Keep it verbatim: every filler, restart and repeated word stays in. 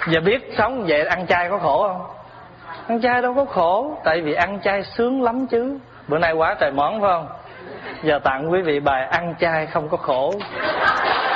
Giờ biết sống vậy ăn chay có khổ không? Ăn chay đâu có khổ, tại vì ăn chay sướng lắm chứ. Bữa nay quá trời món phải không? Giờ tặng quý vị bài ăn chay không có khổ.